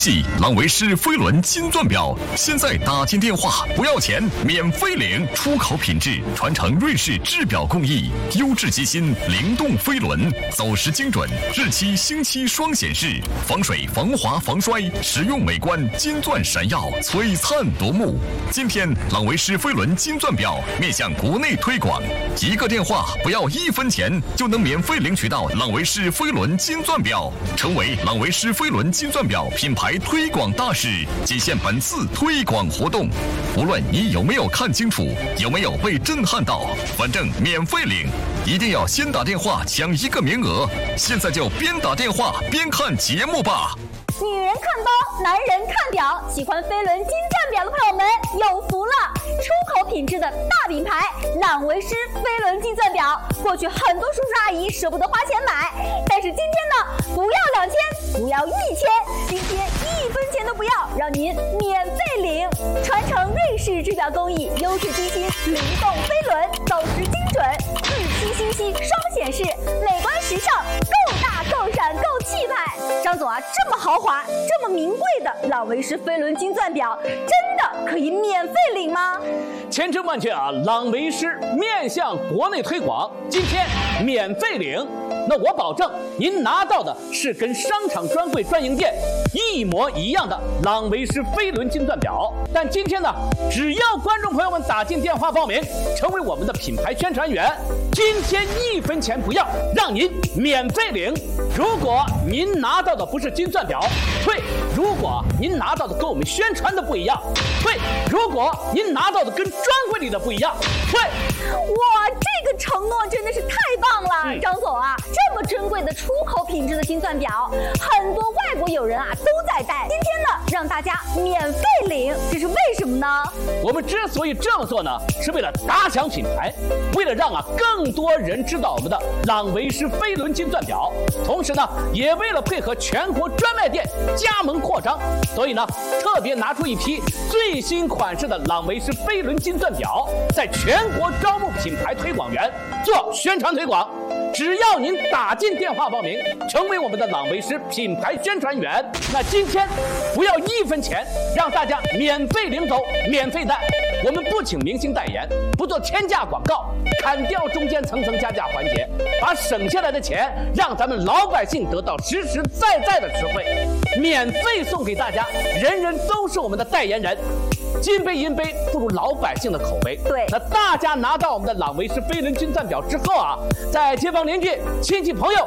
即朗维诗飞轮金钻表，现在打进电话不要钱，免费领，出口品质，传承瑞士制表工艺，优质机芯，灵动飞轮，走时精准，日期星期双显示，防水防滑防摔，实用美观，金钻闪耀，璀璨夺目。今天朗维诗飞轮金钻表面向国内推广，一个电话不要1分钱，就能免费领取到朗维诗飞轮金钻表，成为朗维诗飞轮金钻表品牌推广大使，仅限本次推广活动。无论你有没有看清楚，有没有被震撼到，反正免费领，一定要先打电话抢1个名额。现在就边打电话边看节目吧。 女人看包，男人看表，喜欢飞轮金钻表的朋友们有福了！出口品质的大品牌朗维诗飞轮金钻表，过去很多叔叔阿姨舍不得花钱买，但是今天呢，不要2000，不要1000，今天1分钱都不要，让您免费领！传承瑞士制表工艺，优质机芯，灵动飞轮，走时精准，日期星期双显示，美观时尚，够大够闪够气派。张总啊，这么豪华、这么名贵的朗维诗飞轮金钻表，真的可以免费领吗？ 千真万确啊！朗维诗面向国内推广，今天免费领。那我保证，您拿到的是跟商场专柜专营店一模一样的朗维诗飞轮金钻表。但今天呢，只要观众朋友们打进电话报名，成为我们的品牌宣传员，今天1分钱不要，让您免费领。如果您拿到的不是金钻表，退；如果您拿到的跟我们宣传的不一样，退；如果您拿到的跟专柜里的不一样，退。 哇，这个承诺真的是太棒了，张总啊，这么珍贵的出口品质的金钻表，很多外国友人啊都在戴。今天呢，让大家免费领，这是为什么呢？ 我们之所以这么做呢，是为了打响品牌，为了让更多人知道我们的朗维诗飞轮金钻表，同时呢，也为了配合全国专卖店加盟扩张，所以呢，特别拿出一批最新款式的朗维诗飞轮金钻表，在全国招募品牌推广员做宣传推广。只要您打进电话报名，成为我们的朗维诗品牌宣传员，那今天不要1分钱，让大家免费领走，免费戴。我们不请明星代言，不做天价广告，砍掉中间层层加价环节，把省下来的钱让咱们老百姓得到实实在在的实惠，免费送给大家，人人都是我们的代言人。金杯银杯不如老百姓的口碑。 对， 那大家拿到我们的朗维诗飞轮金钻表之后啊，在街坊邻居、亲戚朋友，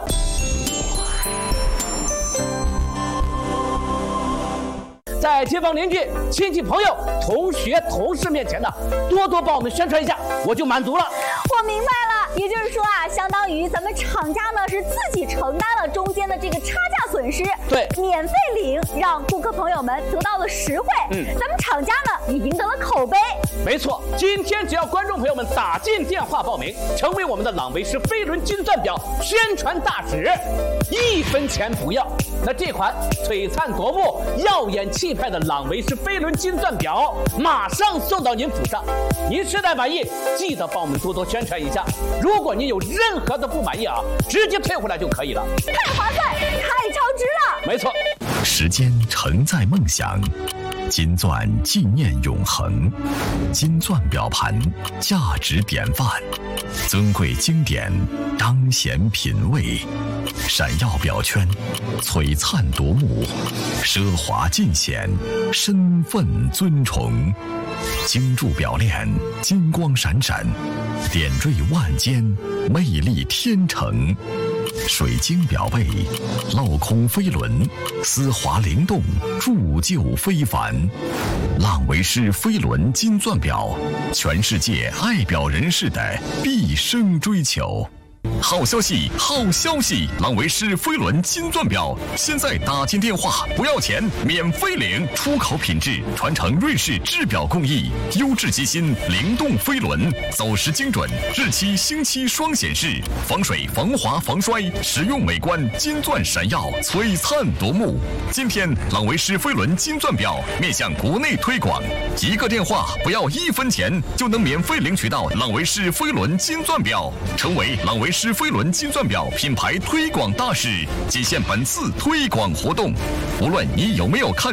在街坊邻居、亲戚朋友、同学、同事面前呢，多多帮我们宣传一下，我就满足了。 我明白了，也就是说啊，相当于咱们厂家呢是自己承担了中间的这个差价损失， 对， 免费领，让顾客朋友们得到了实惠，咱们厂家呢也赢得了口碑。 没错，今天只要观众朋友们打进电话报名，成为我们的朗维诗飞轮金钻表宣传大使，1分钱不要。那这款璀璨夺目、耀眼气派的朗维诗飞轮金钻表马上送到您府上，您实在满意，记得帮我们多多宣传一下。如果您有任何的不满意啊，直接退回来就可以了。 太划算，太超值了。 没错， 时间承载梦想，金钻纪念永恒，金钻表盘价值典范，尊贵经典彰显品味，闪耀表圈璀璨夺目，奢华尽显身份尊崇，精铸表链金光闪闪，点缀万间魅力天成，水晶表背镂空飞轮，丝滑灵动，铸就非凡。朗维诗飞轮金钻表，全世界爱表人士的毕生追求。好消息，好消息！朗维诗飞轮金钻表现在打进电话不要钱，免费领，出口品质，传承瑞士制表工艺，优质机芯，灵动飞轮，走时精准，日期星期双显示，防水防滑防摔，实用美观，金钻闪耀，璀璨夺目。今天朗维诗飞轮金钻表面向国内推广，一个电话不要1分钱，就能免费领取到朗维诗飞轮金钻表，成为朗维诗飞轮金钻表品牌推广大使，仅限本次推广活动。无论你有没有看